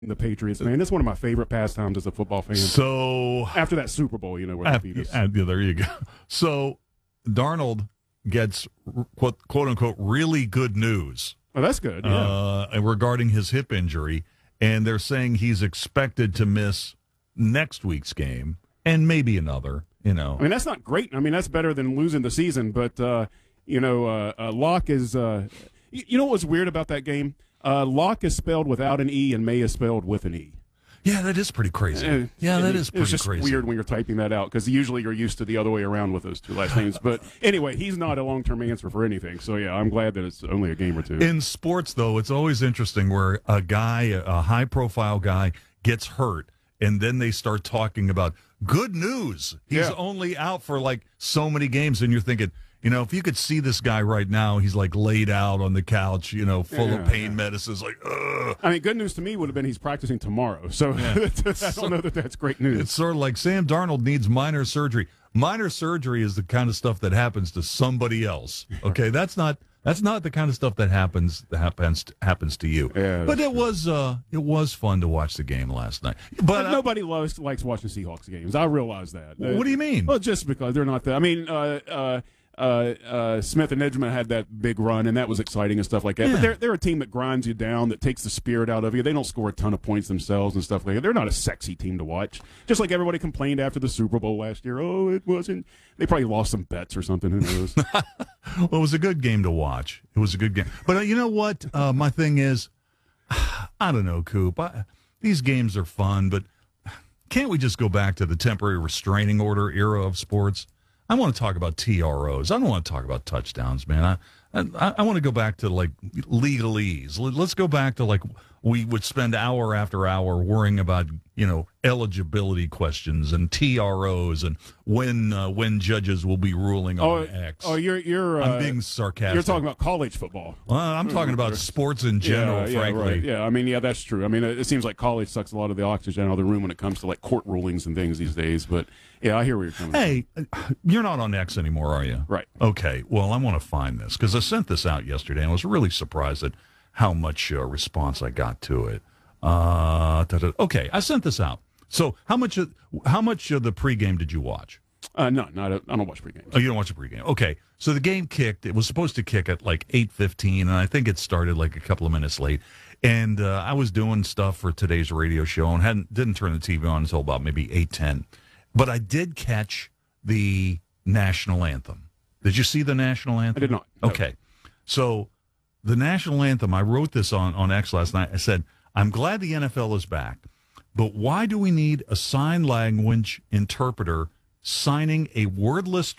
the Patriots, man. That's one of my favorite pastimes as a football fan. So after that Super Bowl, where they beat us. There you go. So Darnold gets quote unquote really good news. Oh, that's good. Yeah. Regarding his hip injury, and they're saying he's expected to miss next week's game and maybe another. I mean, that's not great. I mean, that's better than losing the season. But Locke is. You know what was weird about that game? Locke is spelled without an E and May is spelled with an E. Yeah, that is pretty crazy. That is pretty crazy. It's just weird when you're typing that out because usually you're used to the other way around with those two last names. But anyway, he's not a long-term answer for anything. So, yeah, I'm glad that it's only a game or two. In sports, though, it's always interesting where a high-profile guy, gets hurt, and then they start talking about good news. He's only out for, like, so many games, and you're thinking, if you could see this guy right now, he's like laid out on the couch, full of pain medicines, like, ugh. I mean, good news to me would have been he's practicing tomorrow. So I don't know that that's great news. It's sort of like Sam Darnold needs minor surgery. Minor surgery is the kind of stuff that happens to somebody else. Okay, that's not the kind of stuff that happens to you. Yeah, but it was fun to watch the game last night. But nobody likes watching Seahawks games. I realize that. What do you mean? Well, just because they're not that. I mean, Smith and Edgman had that big run, and that was exciting and stuff like that. Yeah. But they're a team that grinds you down, that takes the spirit out of you. They don't score a ton of points themselves and stuff like that. They're not a sexy team to watch. Just like everybody complained after the Super Bowl last year. Oh, it wasn't. They probably lost some bets or something. Who knows? Well, it was a good game to watch. It was a good game. But you know what? My thing is, I don't know, Coop. These games are fun, but can't we just go back to the temporary restraining order era of sports? I want to talk about TROs. I don't want to talk about touchdowns, man. I want to go back to, like, legalese. Let's go back to, like, we would spend hour after hour worrying about, eligibility questions and TROs and when judges will be ruling on X. Oh, you're I'm being sarcastic. You're talking about college football. Well, I'm talking about sports in general, frankly. Right. Yeah, I mean, that's true. I mean, it seems like college sucks a lot of the oxygen out of the room when it comes to, like, court rulings and things these days. But, yeah, I hear where you're coming from. Hey, you're not on X anymore, are you? Right. Okay, well, I want to find this because I sent this out yesterday and I was really surprised at how much response I got to it. Okay, I sent this out. So how much of the pregame did you watch? No, I don't watch pregame. Oh, you don't watch the pregame. Okay, so the game kicked. It was supposed to kick at like 8:15, and I think it started like a couple of minutes late. And I was doing stuff for today's radio show and didn't turn the TV on until about maybe 8:10. But I did catch the national anthem. Did you see the national anthem? I did not. No. Okay, so the national anthem. I wrote this on X last night. I said, I'm glad the NFL is back, but why do we need a sign language interpreter signing a wordless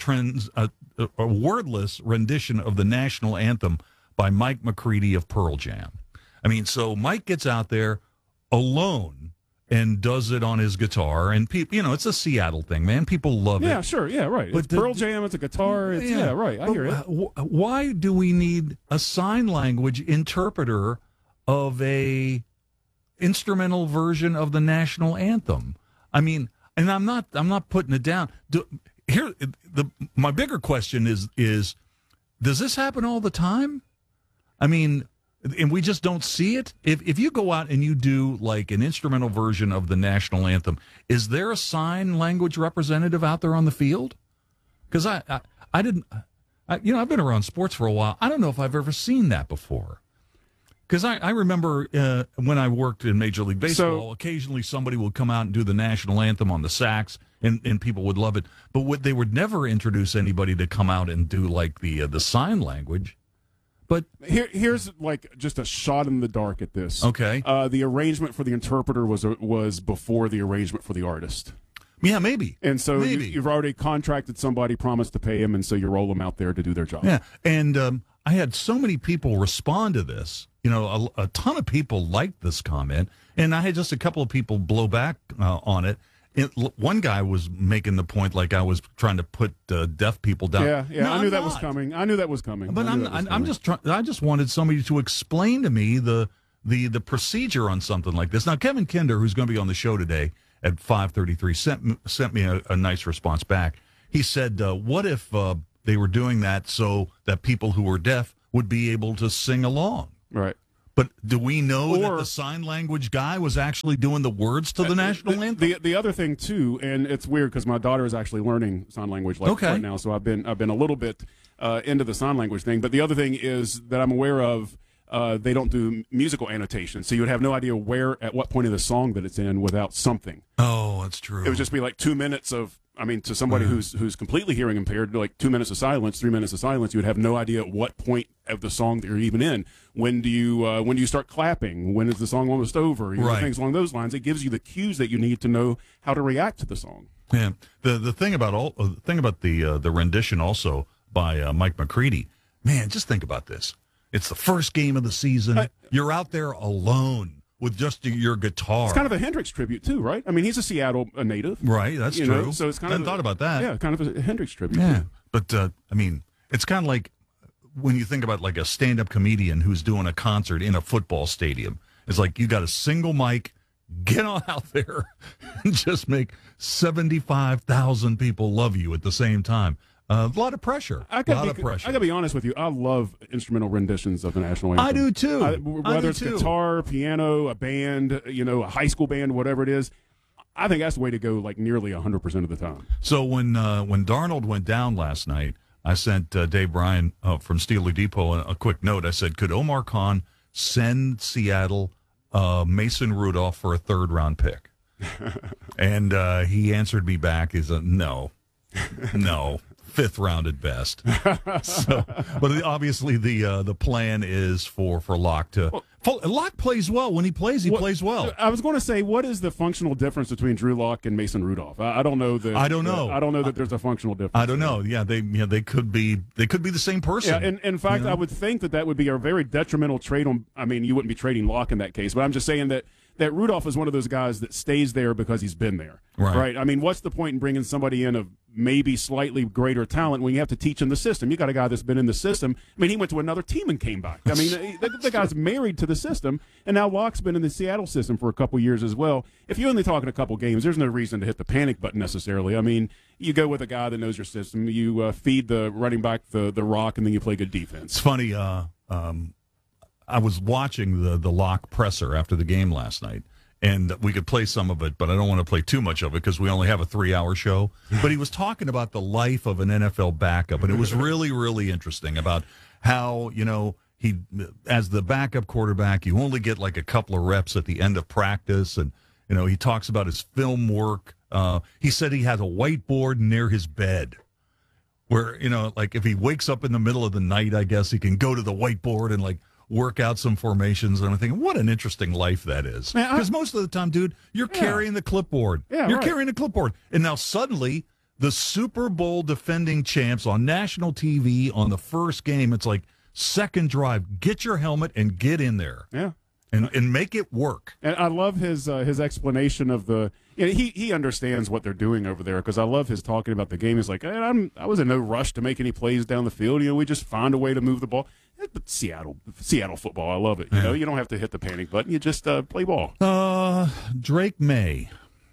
rendition of the national anthem by Mike McCready of Pearl Jam? I mean, so Mike gets out there alone and does it on his guitar, and people, it's a Seattle thing, man. People love it. Yeah, sure, yeah, right. But it's Pearl Jam, it's a guitar, right. I hear it. Why do we need a sign language interpreter of a instrumental version of the national anthem? I mean, and I'm not putting it down. My bigger question is does this happen all the time? I mean, and we just don't see it. If you go out and you do like an instrumental version of the national anthem, is there a sign language representative out there on the field? Because I've been around sports for a while. I don't know if I've ever seen that before. Because I remember when I worked in Major League Baseball, occasionally somebody would come out and do the national anthem on the sax, and people would love it. But they would never introduce anybody to come out and do like the sign language. But here's like just a shot in the dark at this. Okay. The arrangement for the interpreter was before the arrangement for the artist. Yeah, maybe. And so maybe. You've already contracted somebody, promised to pay him, and so you roll them out there to do their job. Yeah, and I had so many people respond to this. A ton of people liked this comment, and I had just a couple of people blow back on it. One guy was making the point like I was trying to put deaf people down. Yeah, no, I knew that was coming. But I just wanted somebody to explain to me the procedure on something like this. Now, Kevin Kinder, who's going to be on the show today at 5:33, sent me a nice response back. He said, "What if they were doing that so that people who were deaf would be able to sing along?" Right. But do we know that the sign language guy was actually doing the words to the national anthem? The other thing too, and it's weird because my daughter is actually learning sign language right now, so I've been a little bit into the sign language thing. But the other thing is that I'm aware of. They don't do musical annotation, so you would have no idea at what point of the song that it's in without something. Oh, that's true. It would just be like 2 minutes of. I mean, to somebody who's completely hearing impaired, like 2 minutes of silence, 3 minutes of silence, you would have no idea at what point of the song that you're even in. When do you start clapping? When is the song almost over? Things along those lines. It gives you the cues that you need to know how to react to the song. Yeah. The thing about the rendition also by Mike McCready. Man, just think about this. It's the first game of the season. You're out there alone with just your guitar. It's kind of a Hendrix tribute too, right? I mean, he's a Seattle native, right? That's true. So it's kind I hadn't thought about that. Yeah, kind of a Hendrix tribute. Yeah, too. but I mean, it's kind of like when you think about like a stand-up comedian who's doing a concert in a football stadium. It's like you got a single mic, get on out there, and just make 75,000 people love you at the same time. A lot of pressure. I got to be honest with you. I love instrumental renditions of the national anthem. I do too. Whether it's guitar, piano, a band, a high school band, whatever it is, I think that's the way to go. Like nearly 100% of the time. So when Darnold went down last night, I sent Dave Bryan from Steeler Depot a quick note. I said, could Omar Khan send Seattle Mason Rudolph for a third-round pick? And he answered me back. He said, no. Fifth round at best. But obviously the plan is for Locke to. Locke plays well when he plays. He plays well. I was going to say, what is the functional difference between Drew Lock and Mason Rudolph? I don't know that. I don't know. I don't know that there's a functional difference. I don't know. Yeah, they could be the same person. Yeah, and in fact, I would think that would be a very detrimental trade on. I mean, you wouldn't be trading Locke in that case, but I'm just saying that Rudolph is one of those guys that stays there because he's been there. Right? I mean, what's the point in bringing somebody in of maybe slightly greater talent when you have to teach him the system? You got a guy that's been in the system. I mean, he went to another team and came back. I mean, the guy's married to the system, and now Locke's been in the Seattle system for a couple years as well. If you're only talking a couple games, there's no reason to hit the panic button necessarily. I mean, you go with a guy that knows your system. You feed the running back the rock, and then you play good defense. It's funny. I was watching the Locke presser after the game last night. And we could play some of it, but I don't want to play too much of it because we only have a 3-hour show. But he was talking about the life of an NFL backup, and it was really, really interesting about how, he, as the backup quarterback, you only get like a couple of reps at the end of practice. And, he talks about his film work. He said he has a whiteboard near his bed where, like if he wakes up in the middle of the night, I guess he can go to the whiteboard and like work out some formations. And I'm thinking, what an interesting life that is. Because most of the time, dude, you're carrying the clipboard. Yeah, you're carrying the clipboard. And now suddenly, the Super Bowl defending champs on national TV on the first game, it's like, second drive, get your helmet and get in there. Yeah. And make it work. And I love his explanation of the. He understands what they're doing over there because I love his talking about the game. He's like, I was in no rush to make any plays down the field. We just find a way to move the ball. But Seattle football, I love it. You don't have to hit the panic button. You just play ball. Drake May.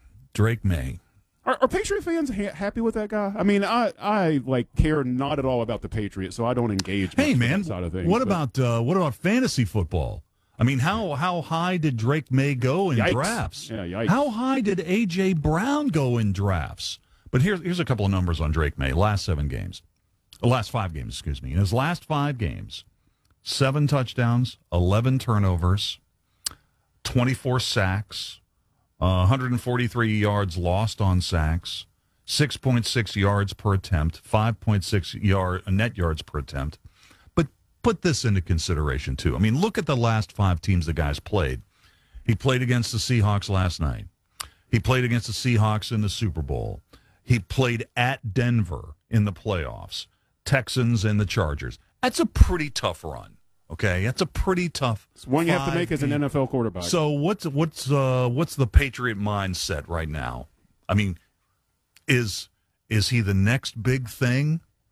Are Patriot fans happy with that guy? I mean, I care not at all about the Patriots, so I don't engage. Hey man, that side of things, what about fantasy football? I mean, how high did Drake May go in drafts? Yeah, yikes. How high did A.J. Brown go in drafts? But here's a couple of numbers on Drake May. Last 5 games, excuse me. In his last 5 games, 7 touchdowns, 11 turnovers, 24 sacks, 143 yards lost on sacks, 6.6 yards per attempt, 5.6 net yards per attempt. But put this into consideration, too. I mean, look at the last 5 teams the guy's played. He played against the Seahawks last night. He played against the Seahawks in the Super Bowl. He played at Denver in the playoffs, Texans and the Chargers. That's a pretty tough run. Okay, that's a pretty tough. It's one you have to make as an NFL quarterback. So what's the Patriot mindset right now? I mean, is he the next big thing,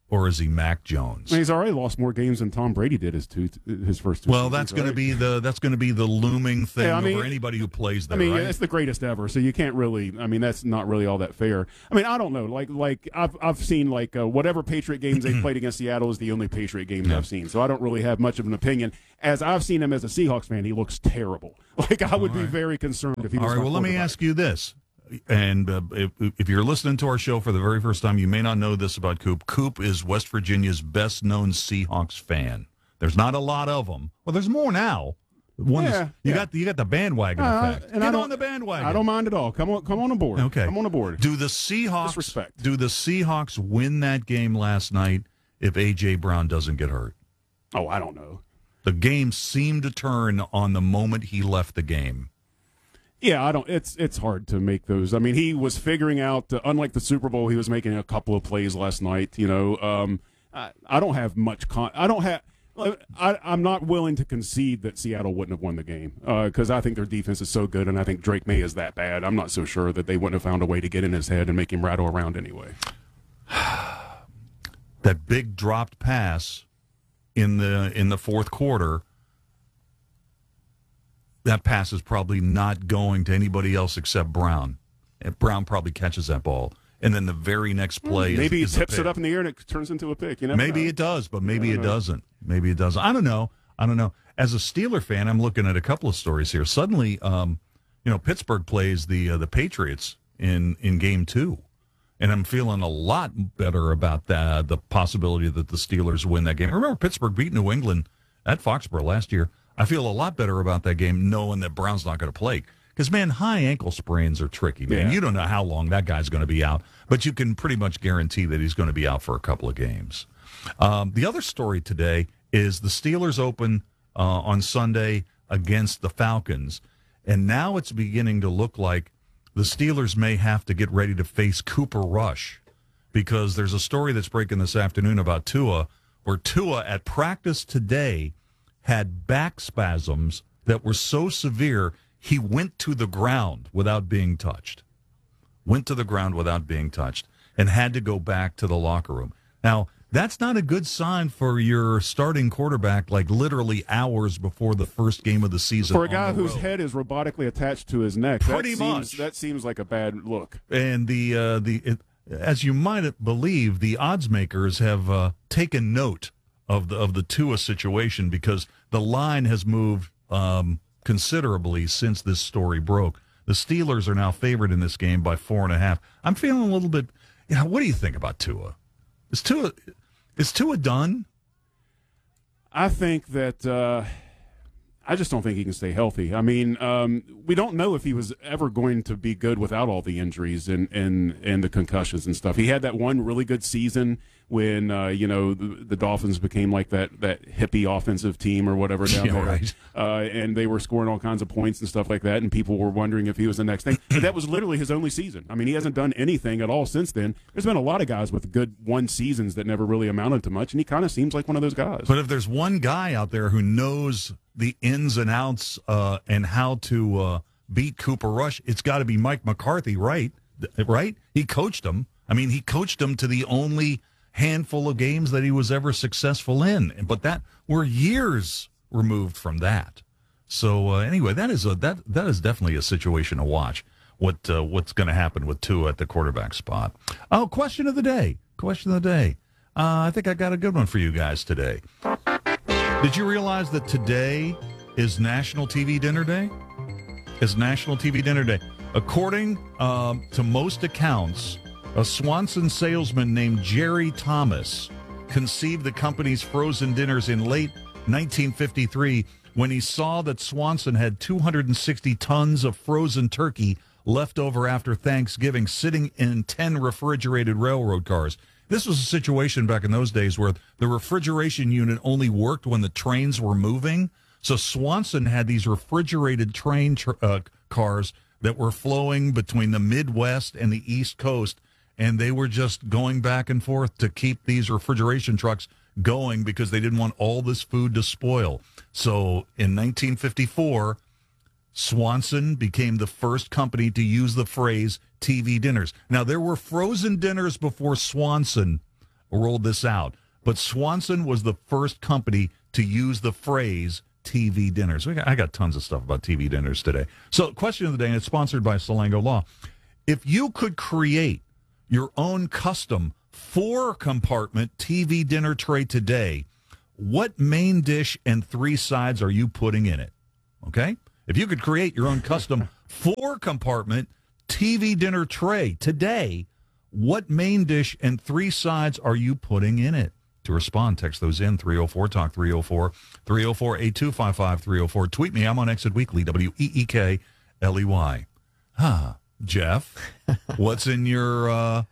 or is he Mac Jones? I mean, he's already lost more games than Tom Brady did his first two. Well, seasons, that's going right? to be the looming thing Yeah, I mean, over anybody who plays there. I mean, right? it's the greatest ever, so you can't really. I mean, that's not really all that fair. I mean, I don't know. Like I've seen whatever Patriot games they played against Seattle is the only Patriot games I've seen, so I don't really have much of an opinion. As I've seen him as a Seahawks fan, he looks terrible. Like I would be very concerned if he was. All right. Well, let me ask you this. And if you're listening to our show for the very first time, you may not know this about Coop. Coop is West Virginia's best-known Seahawks fan. There's not a lot of them. Well, there's more now. You got the bandwagon effect. And Get on the bandwagon. I don't mind at all. Come on aboard. Okay, come on aboard. Do the Seahawks Disrespect. Do the Seahawks win that game last night if A.J. Brown doesn't get hurt? Oh, I don't know. The game seemed to turn on the moment he left the game. Yeah, I don't. It's hard to make those. I mean, he was figuring out. Unlike the Super Bowl, he was making a couple of plays last night. You know, I don't have much. I'm not willing to concede that Seattle wouldn't have won the game because I think their defense is so good, and I think Drake May is that bad. I'm not so sure that they wouldn't have found a way to get in his head and make him rattle around anyway. That big dropped pass in the fourth quarter. That pass is probably not going to anybody else except Brown. And Brown probably catches that ball. And then the very next play maybe is he tips it up in the air and it turns into a pick. You never Maybe know. it does, but maybe it doesn't. Maybe it doesn't. I don't know. As a Steeler fan, I'm looking at a couple of stories here. Suddenly, Pittsburgh plays the Patriots in Game 2. And I'm feeling a lot better about the possibility that the Steelers win that game. I remember Pittsburgh beat New England at Foxborough last year. I feel a lot better about that game knowing that Brown's not going to play. Because, man, high ankle sprains are tricky, man. Yeah. You don't know how long that guy's going to be out, but you can pretty much guarantee that he's going to be out for a couple of games. The other story today is the Steelers open on Sunday against the Falcons, and now it's beginning to look like the Steelers may have to get ready to face Cooper Rush because there's a story that's breaking this afternoon about Tua, where Tua at practice today had back spasms that were so severe he went to the ground without being touched. Went to the ground without being touched and had to go back to the locker room. Now, that's not a good sign for your starting quarterback, like literally hours before the first game of the season. For a guy whose head is robotically attached to his neck, that seems like a bad look. And as you might believe, the odds makers have taken note of the Tua situation because the line has moved considerably since this story broke. The Steelers are now favored in this game by 4.5. I'm feeling a little bit. What do you think about Tua? Is Tua done? I think that I just don't think he can stay healthy. I mean, we don't know if he was ever going to be good without all the injuries and the concussions and stuff. He had that one really good season when the Dolphins became like that hippie offensive team or whatever down there, right. And they were scoring all kinds of points and stuff like that, and people were wondering if he was the next thing. But that was literally his only season. I mean, he hasn't done anything at all since then. There's been a lot of guys with good one seasons that never really amounted to much, and he kind of seems like one of those guys. But if there's one guy out there who knows the ins and outs and how to beat Cooper Rush, it's got to be Mike McCarthy, right? Right? He coached him. I mean, he coached him to the only handful of games that he was ever successful in, but that we're years removed from that. So anyway, that is definitely a situation to watch. What's going to happen with Tua at the quarterback spot? Oh, question of the day. I think I got a good one for you guys today. Did you realize that today is National TV Dinner Day? According to most accounts, a Swanson salesman named Jerry Thomas conceived the company's frozen dinners in late 1953 when he saw that Swanson had 260 tons of frozen turkey left over after Thanksgiving sitting in 10 refrigerated railroad cars. This was a situation back in those days where the refrigeration unit only worked when the trains were moving. So Swanson had these refrigerated train cars that were flowing between the Midwest and the East Coast, and they were just going back and forth to keep these refrigeration trucks going because they didn't want all this food to spoil. So in 1954, Swanson became the first company to use the phrase TV dinners. Now, there were frozen dinners before Swanson rolled this out. But Swanson was the first company to use the phrase TV dinners. I got tons of stuff about TV dinners today. So, question of the day, and it's sponsored by Salango Law. If you could create your own custom 4-compartment TV dinner tray today, what main dish and 3 sides are you putting in it? Okay? If you could create your own custom 4-compartment TV dinner tray today, what main dish and 3 sides are you putting in it? To respond, text those in 304-TALK, 304-8255-304. Tweet me. I'm on Exit Weekly, WEEKLEY. Jeff, what's in your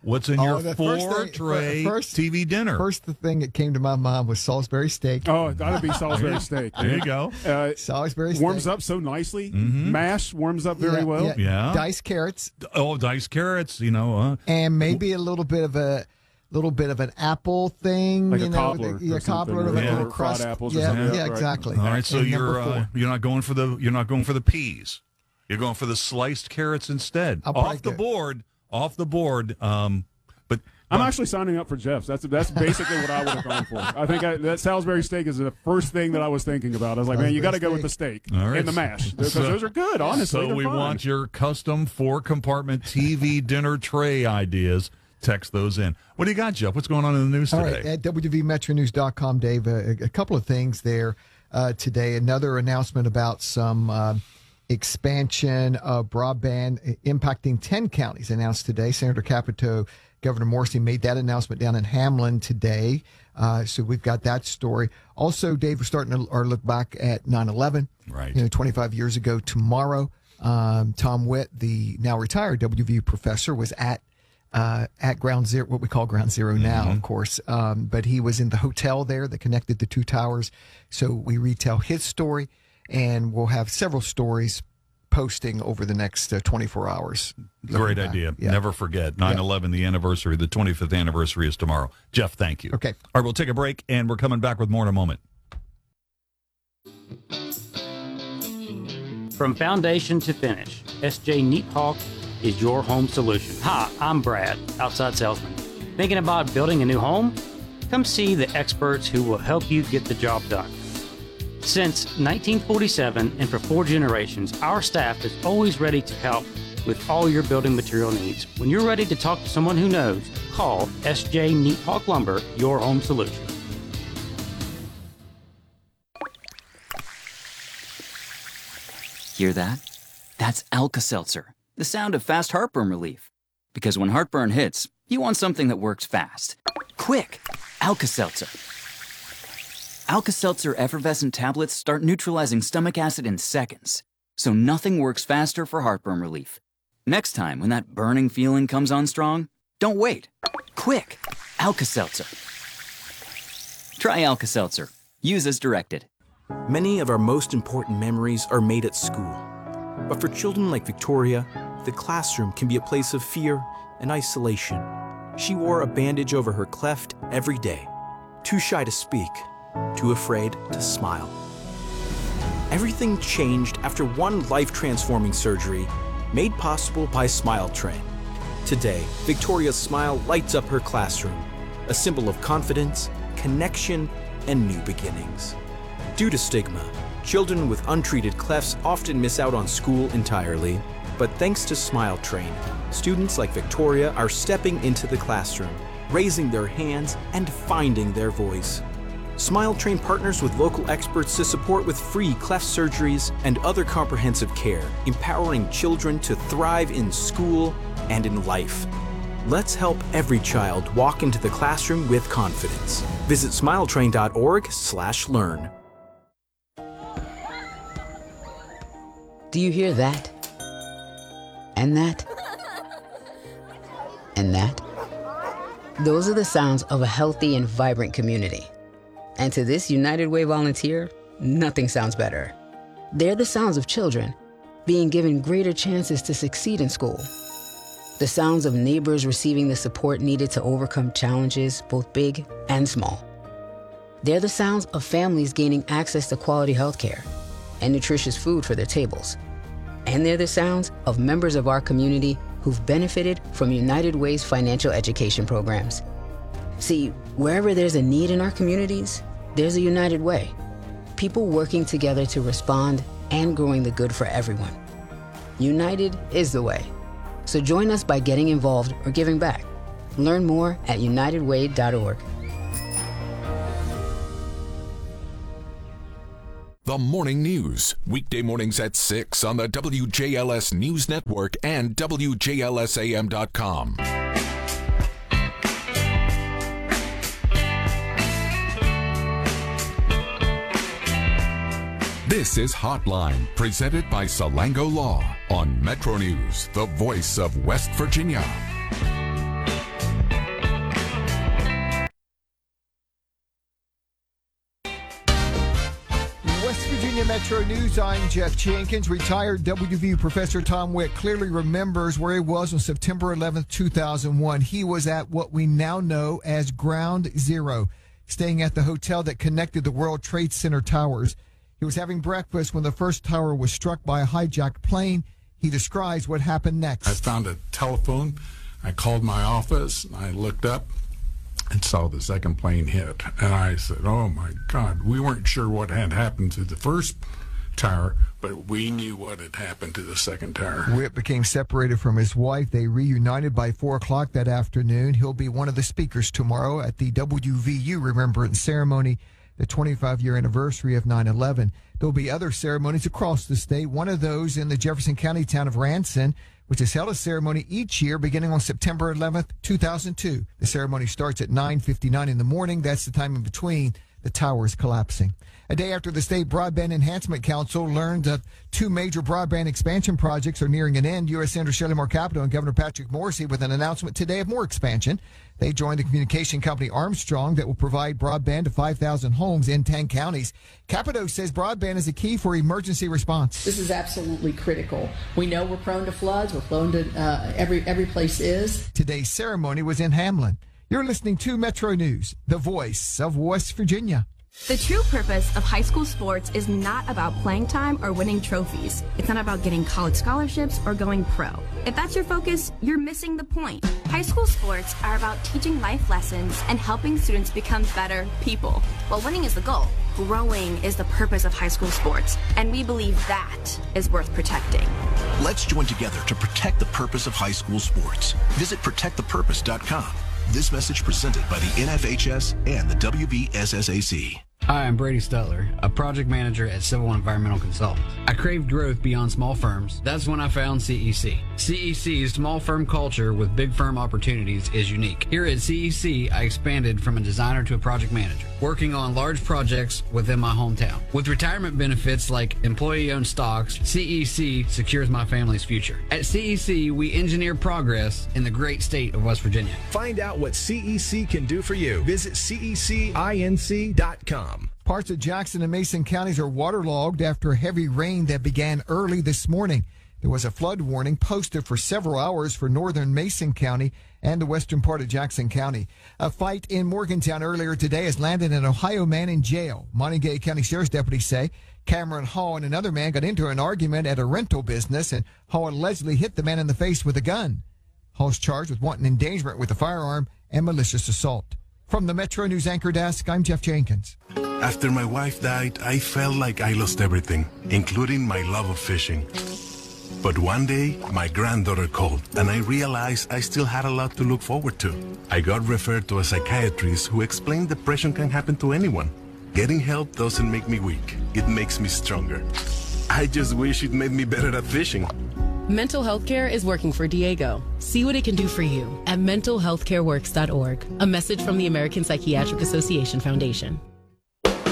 4-tray TV dinner? First, the thing that came to my mind was Salisbury steak. Oh, it got to be Salisbury steak. There you go. Salisbury steak. Warms up so nicely. Mash warms up very well. Yeah. Diced carrots. Oh, diced carrots, and maybe a little bit of an apple thing, like a cobbler, a cobbler, like a little crust. Apples or yeah, something. yeah, exactly. All right, so you're not going for the peas. You're going for the sliced carrots instead. Off the board. But I'm actually signing up for Jeff's. That's basically what I would have gone for. I think that Salisbury steak is the first thing that I was thinking about. I was like, man, you got to go with the steak and the mash because those are good. Honestly, so we want your custom 4-compartment TV dinner tray ideas. Text those in. What do you got, Jeff? What's going on in the news today? All right, at WVMetroNews.com, Dave, a couple of things there today. Another announcement about some expansion of broadband impacting 10 counties announced today. Senator Capito, Governor Morrisey made that announcement down in Hamlin today. So we've got that story. Also, Dave, we're starting our look back at 9/11. Right. 25 years ago tomorrow. Tom Witt, the now retired WVU professor, was at Ground Zero, what we call Ground Zero now, of course. But he was in the hotel there that connected the two towers. So we retell his story, and we'll have several stories posting over the next 24 hours. Great idea. Yeah. Never forget 9/11, the anniversary, the 25th anniversary is tomorrow. Jeff, thank you. Okay. All right, we'll take a break, and we're coming back with more in a moment. From foundation to finish, SJ Neathawk is your home solution. Hi, I'm Brad, outside salesman. Thinking about building a new home? Come see the experts who will help you get the job done. Since 1947 and for 4 generations, our staff is always ready to help with all your building material needs. When you're ready to talk to someone who knows, call SJ Neathawk Lumber, your home solution. Hear that? That's Alka-Seltzer, the sound of fast heartburn relief. Because when heartburn hits, you want something that works fast. Quick! Alka-Seltzer. Alka-Seltzer effervescent tablets start neutralizing stomach acid in seconds, so nothing works faster for heartburn relief. Next time, when that burning feeling comes on strong, don't wait. Quick! Alka-Seltzer. Try Alka-Seltzer. Use as directed. Many of our most important memories are made at school. But for children like Victoria, the classroom can be a place of fear and isolation. She wore a bandage over her cleft every day, too shy to speak, too afraid to smile. Everything changed after one life-transforming surgery made possible by Smile Train. Today, Victoria's smile lights up her classroom, a symbol of confidence, connection, and new beginnings. Due to stigma, children with untreated clefts often miss out on school entirely, but thanks to Smile Train, students like Victoria are stepping into the classroom, raising their hands, and finding their voice. Smile Train partners with local experts to support with free cleft surgeries and other comprehensive care, empowering children to thrive in school and in life. Let's help every child walk into the classroom with confidence. Visit smiletrain.org/learn. Do you hear that? And that? And that? Those are the sounds of a healthy and vibrant community. And to this United Way volunteer, nothing sounds better. They're the sounds of children being given greater chances to succeed in school. The sounds of neighbors receiving the support needed to overcome challenges, both big and small. They're the sounds of families gaining access to quality health care and nutritious food for their tables. And they're the sounds of members of our community who've benefited from United Way's financial education programs. See, wherever there's a need in our communities, there's a United Way. People working together to respond and growing the good for everyone. United is the way. So join us by getting involved or giving back. Learn more at unitedway.org. The Morning News, weekday mornings at 6 on the WJLS News Network and WJLSAM.com. This is Hotline, presented by Salango Law on Metro News, the voice of West Virginia. West Virginia Metro News, I'm Jeff Jenkins. Retired WVU professor Tom Wick clearly remembers where he was on September 11th, 2001. He was at what we now know as Ground Zero, staying at the hotel that connected the World Trade Center towers. He was having breakfast when the first tower was struck by a hijacked plane. He describes what happened next. I found a telephone. I called my office. I looked up and saw the second plane hit. And I said, oh, my God. We weren't sure what had happened to the first tower, but we knew what had happened to the second tower. Witt became separated from his wife. They reunited by 4 o'clock that afternoon. He'll be one of the speakers tomorrow at the WVU Remembrance Ceremony, the 25-year anniversary of 9/11. There'll be other ceremonies across the state, one of those in the Jefferson County town of Ranson, which has held a ceremony each year beginning on September 11th, 2002. The ceremony starts at 9:59 in the morning. That's the time in between the towers collapsing. A day after the State Broadband Enhancement Council learned that 2 major broadband expansion projects are nearing an end, U.S. Senator Shelley Moore Capito and Governor Patrick Morrisey with an announcement today of more expansion. They joined the communication company Armstrong that will provide broadband to 5,000 homes in 10 counties. Capito says broadband is a key for emergency response. This is absolutely critical. We know we're prone to floods. We're prone to every place is. Today's ceremony was in Hamlin. You're listening to Metro News, the voice of West Virginia. The true purpose of high school sports is not about playing time or winning trophies. It's not about getting college scholarships or going pro. If that's your focus, you're missing the point. High school sports are about teaching life lessons and helping students become better people. While winning is the goal, growing is the purpose of high school sports, and we believe that is worth protecting. Let's join together to protect the purpose of high school sports. Visit protectthepurpose.com. This message presented by the NFHS and the WVSSAC. Hi, I'm Brady Stutler, a project manager at Civil and Environmental Consultants. I craved growth beyond small firms. That's when I found CEC. CEC's small firm culture with big firm opportunities is unique. Here at CEC, I expanded from a designer to a project manager, working on large projects within my hometown. With retirement benefits like employee-owned stocks, CEC secures my family's future. At CEC, we engineer progress in the great state of West Virginia. Find out what CEC can do for you. Visit CECinc.com. Parts of Jackson and Mason counties are waterlogged after heavy rain that began early this morning. There was a flood warning posted for several hours for northern Mason County and the western part of Jackson County. A fight in Morgantown earlier today has landed an Ohio man in jail. Montague County Sheriff's deputies say Cameron Hall and another man got into an argument at a rental business, and Hall allegedly hit the man in the face with a gun. Hall's charged with wanton endangerment with a firearm and malicious assault. From the Metro News Anchor Desk, I'm Jeff Jenkins. After my wife died, I felt like I lost everything, including my love of fishing. But one day, my granddaughter called, and I realized I still had a lot to look forward to. I got referred to a psychiatrist who explained depression can happen to anyone. Getting help doesn't make me weak. It makes me stronger. I just wish it made me better at fishing. Mental health care is working for Diego. See what it can do for you at mentalhealthcareworks.org. A message from the American Psychiatric Association Foundation.